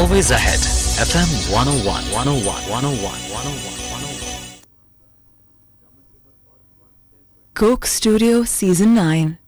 Always ahead. FM 101, 101, 101, 101, 101. Coke Studio Season 9.